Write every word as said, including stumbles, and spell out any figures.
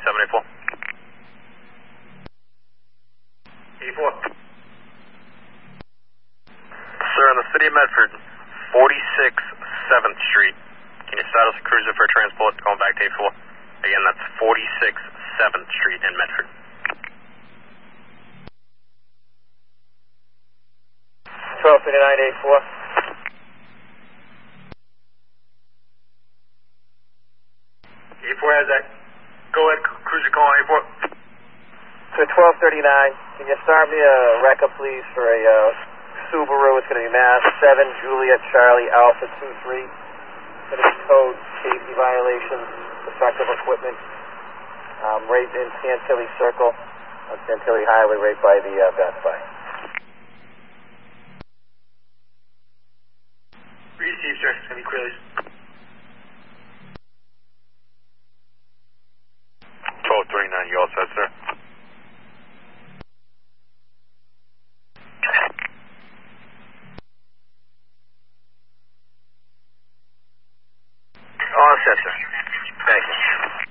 seven eight four. eighty-four. Sir, in the city of Medford, forty-six seventh Street. Can you status a cruiser for transport going back to eighty-four? Again, that's forty-six seventh Street in Medford. twelve fifty-nine eighty-four. eighty-four has that. Go ahead, cruiser calling eighty-four. So twelve thirty-nine, can you start me a record, please, for a uh, Subaru? It's going to be Mass seven Juliet Charlie Alpha two three. It's going to be code safety violations, defective equipment, um, right in Chantilly Circle on Chantilly Highway, right by the uh, Best Buy. Receive, sir. It's going to be Quillies. twelve thirty-nine, you all set, sir? All set, sir. Thank you.